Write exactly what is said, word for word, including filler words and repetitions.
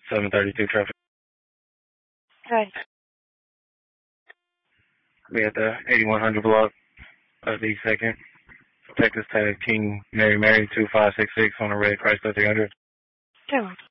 seven thirty-two traffic. Good. We at the eighty-one hundred block of the second. Texas tag King Mary Mary two five six six on a red Chrysler three hundred. Two.